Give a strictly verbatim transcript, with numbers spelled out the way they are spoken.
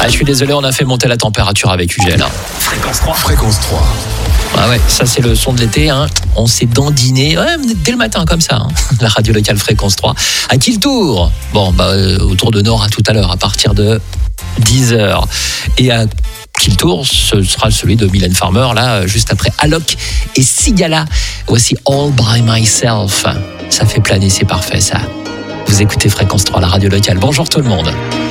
Ah, je suis désolé, on a fait monter la température avec U G L. Hein. Fréquence trois. Fréquence trois. Ah ouais, ça c'est le son de l'été. Hein. On s'est dandiné ouais, dès le matin comme ça. Hein. La radio locale Fréquence trois. À qui le tour ? Bon, bah, euh, autour de Nord à tout à l'heure, à partir de dix heures. Et à qui le tour, ce sera celui de Mylène Farmer, là, juste après Alok et Sigala. Voici All By Myself. Ça fait planer, c'est parfait ça. Vous écoutez Fréquence trois, la radio locale. Bonjour tout le monde.